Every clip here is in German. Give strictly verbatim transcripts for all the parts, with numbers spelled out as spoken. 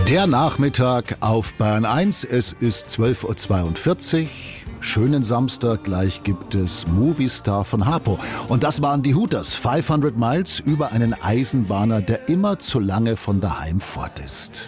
Der Nachmittag auf Bayern eins, es ist zwölf Uhr zweiundvierzig. Schönen Samstag, gleich gibt es Movistar von Harpo. Und das waren die Hooters, fünfhundert Miles über einen Eisenbahner, der immer zu lange von daheim fort ist.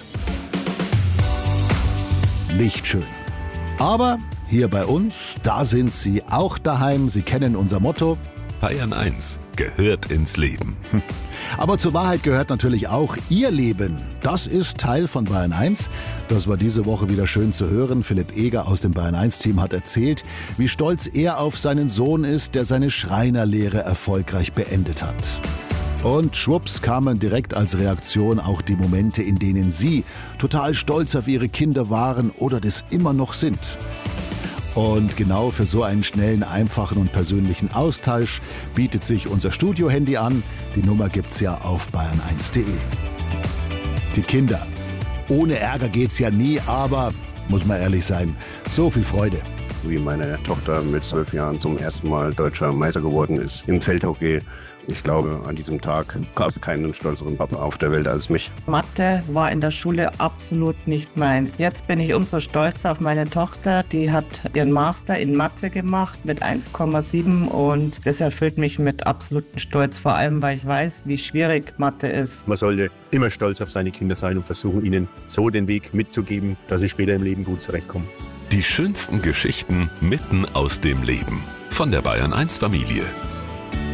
Nicht schön. Aber hier bei uns, da sind Sie auch daheim. Sie kennen unser Motto. Bayern eins gehört ins Leben. Aber zur Wahrheit gehört natürlich auch Ihr Leben. Das ist Teil von Bayern eins. Das war diese Woche wieder schön zu hören. Philipp Eger aus dem Bayern eins Team hat erzählt, wie stolz er auf seinen Sohn ist, der seine Schreinerlehre erfolgreich beendet hat. Und schwupps kamen direkt als Reaktion auch die Momente, in denen Sie total stolz auf Ihre Kinder waren oder das immer noch sind. Und genau für so einen schnellen, einfachen und persönlichen Austausch bietet sich unser Studio-Handy an. Die Nummer gibt's ja auf bayern eins punkt de. Die Kinder. Ohne Ärger geht's ja nie, aber, muss man ehrlich sein, so viel Freude. Wie meine Tochter mit zwölf Jahren zum ersten Mal deutscher Meister geworden ist im Feldhockey. Ich glaube, an diesem Tag gab es keinen stolzeren Papa auf der Welt als mich. Mathe war in der Schule absolut nicht meins. Jetzt bin ich umso stolzer auf meine Tochter. Die hat ihren Master in Mathe gemacht mit eins Komma sieben und das erfüllt mich mit absolutem Stolz, vor allem weil ich weiß, wie schwierig Mathe ist. Man sollte immer stolz auf seine Kinder sein und versuchen, ihnen so den Weg mitzugeben, dass sie später im Leben gut zurechtkommen. Die schönsten Geschichten mitten aus dem Leben von der Bayern eins Familie.